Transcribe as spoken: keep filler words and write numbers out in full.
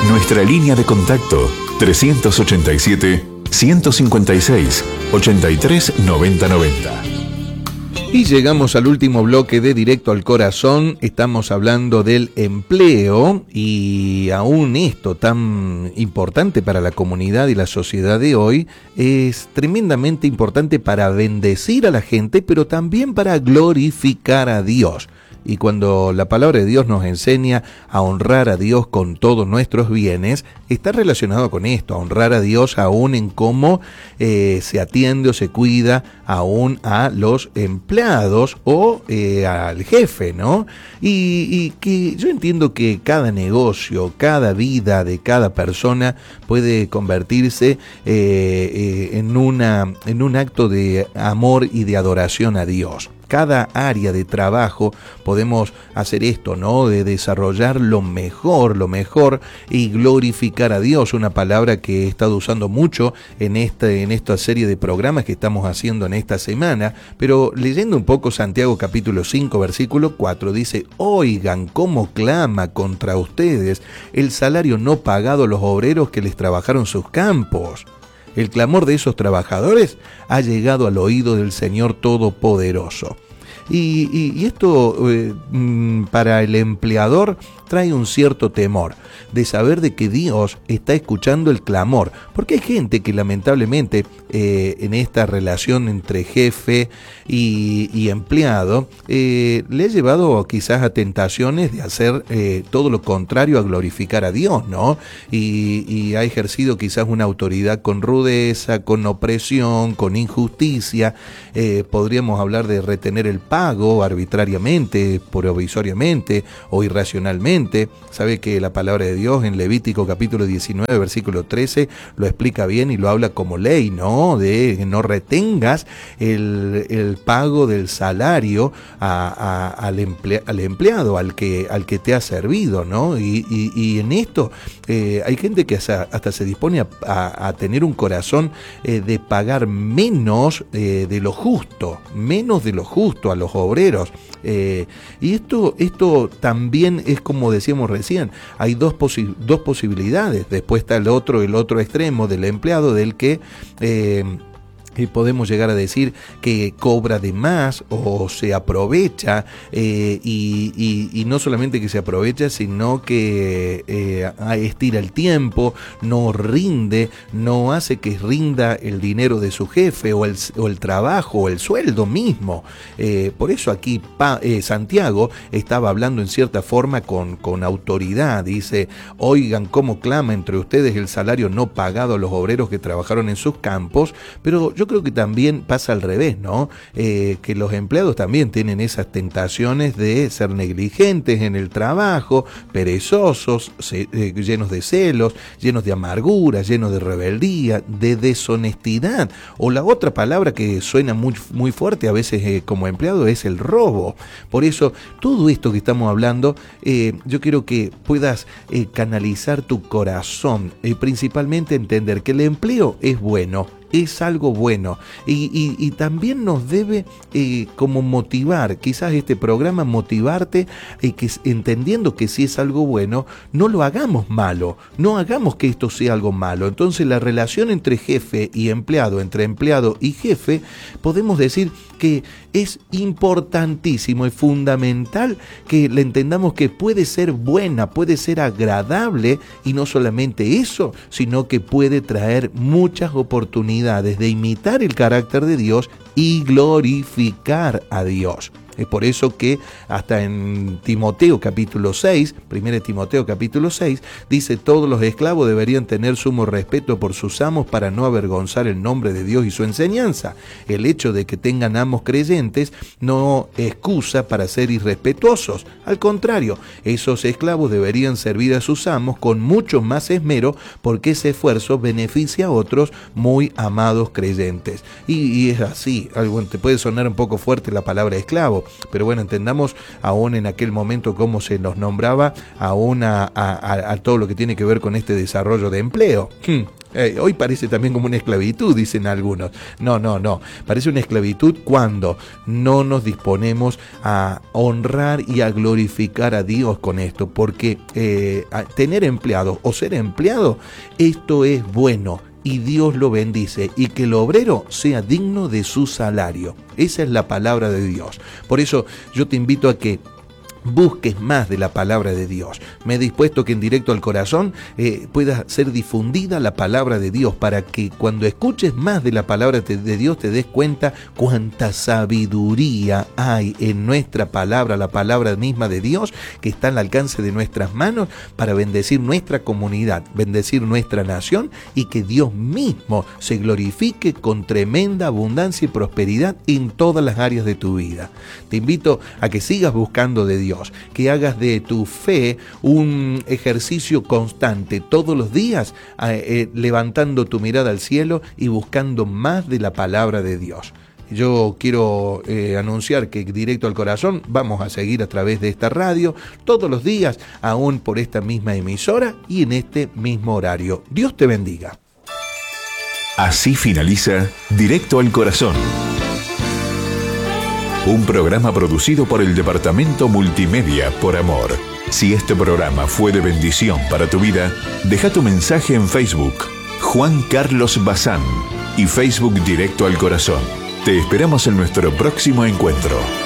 Nuestra línea de contacto trescientos ochenta y siete, ciento cincuenta y seis, ochenta y tres, noventa noventa. Y llegamos al último bloque de Directo al Corazón. Estamos hablando del empleo y aún esto tan importante para la comunidad y la sociedad de hoy es tremendamente importante para bendecir a la gente, pero también para glorificar a Dios. Y cuando la palabra de Dios nos enseña a honrar a Dios con todos nuestros bienes, está relacionado con esto, a honrar a Dios aún en cómo eh, se atiende o se cuida aún a los empleados o eh, al jefe, ¿no? Y, y que yo entiendo que cada negocio, cada vida de cada persona puede convertirse eh, eh, en, una, en un acto de amor y de adoración a Dios. Cada área de trabajo podemos hacer esto, ¿no? De desarrollar lo mejor, lo mejor y glorificar a Dios, una palabra que he estado usando mucho en esta, en esta serie de programas que estamos haciendo en esta semana, pero leyendo un poco Santiago capítulo cinco, versículo cuatro, dice: oigan cómo clama contra ustedes el salario no pagado a los obreros que les trabajaron sus campos. El clamor de esos trabajadores ha llegado al oído del Señor Todopoderoso. Y, y, y esto eh, para el empleador trae un cierto temor de saber de que Dios está escuchando el clamor, porque hay gente que lamentablemente eh, en esta relación entre jefe y, y empleado eh, le ha llevado quizás a tentaciones de hacer eh, todo lo contrario a glorificar a Dios, ¿no? Y, y ha ejercido quizás una autoridad con rudeza, con opresión, con injusticia. Eh, podríamos hablar de retener el pago arbitrariamente, provisoriamente o irracionalmente. Sabe que la palabra de Dios en Levítico capítulo diecinueve, versículo trece, lo explica bien y lo habla como ley, ¿no? De que no retengas el, el pago del salario a, a, al, emple, al empleado, al que, al que te ha servido, ¿no? Y, y, y en esto eh, hay gente que hasta, hasta se dispone a, a, a tener un corazón eh, de pagar menos eh, de lo justo, menos de lo justo a los obreros. Eh, y esto, esto también es como decíamos recién, hay dos, posi- dos posibilidades. Después está el otro, el otro extremo del empleado, del que eh, y podemos llegar a decir que cobra de más o se aprovecha eh, y, y, y no solamente que se aprovecha, sino que eh, estira el tiempo, no rinde, no hace que rinda el dinero de su jefe o el, o el trabajo o el sueldo mismo. Eh, por eso aquí pa, eh, Santiago estaba hablando en cierta forma con, con autoridad. Dice: oigan cómo clama entre ustedes el salario no pagado a los obreros que trabajaron en sus campos. Pero yo creo que también pasa al revés, ¿no? Eh, que los empleados también tienen esas tentaciones de ser negligentes en el trabajo, perezosos, se, eh, llenos de celos, llenos de amargura, llenos de rebeldía, de deshonestidad. O la otra palabra que suena muy, muy fuerte a veces eh, como empleado es el robo. Por eso, todo esto que estamos hablando, eh, yo quiero que puedas eh, canalizar tu corazón, eh, principalmente entender que el empleo es bueno, es algo bueno y, y, y también nos debe eh, como motivar, quizás este programa motivarte eh, que entendiendo que si es algo bueno, no lo hagamos malo, no hagamos que esto sea algo malo. Entonces la relación entre jefe y empleado, entre empleado y jefe, podemos decir que es importantísimo y fundamental que le entendamos que puede ser buena, puede ser agradable, y no solamente eso, sino que puede traer muchas oportunidades de imitar el carácter de Dios y glorificar a Dios. Es por eso que hasta en Timoteo capítulo seis, primero de Timoteo capítulo seis, dice: todos los esclavos deberían tener sumo respeto por sus amos para no avergonzar el nombre de Dios y su enseñanza. El hecho de que tengan amos creyentes no excusa para ser irrespetuosos. Al contrario, esos esclavos deberían servir a sus amos con mucho más esmero, porque ese esfuerzo beneficia a otros muy amados creyentes. Y, y es así, algo te puede sonar un poco fuerte la palabra esclavo, pero bueno, entendamos aún en aquel momento cómo se nos nombraba aún a, a, a todo lo que tiene que ver con este desarrollo de empleo. Eh, hoy parece también como una esclavitud, dicen algunos. No, no, no. Parece una esclavitud cuando no nos disponemos a honrar y a glorificar a Dios con esto. Porque eh, tener empleados o ser empleado, esto es bueno. Y Dios lo bendice, y que el obrero sea digno de su salario. Esa es la palabra de Dios. Por eso yo te invito a que busques más de la palabra de Dios. Me he dispuesto que en Directo al Corazón eh, pueda ser difundida la palabra de Dios, para que cuando escuches más de la palabra de Dios te des cuenta cuánta sabiduría hay en nuestra palabra, la palabra misma de Dios, que está al alcance de nuestras manos para bendecir nuestra comunidad, bendecir nuestra nación, y que Dios mismo se glorifique con tremenda abundancia y prosperidad en todas las áreas de tu vida. Te invito a que sigas buscando de Dios, que hagas de tu fe un ejercicio constante todos los días, eh, levantando tu mirada al cielo y buscando más de la palabra de Dios. Yo quiero eh, anunciar que Directo al Corazón vamos a seguir a través de esta radio todos los días, aún por esta misma emisora y en este mismo horario. Dios te bendiga. Así finaliza Directo al Corazón. Un programa producido por el Departamento Multimedia Por Amor. Si este programa fue de bendición para tu vida, deja tu mensaje en Facebook, Juan Carlos Bazán, y Facebook Directo al Corazón. Te esperamos en nuestro próximo encuentro.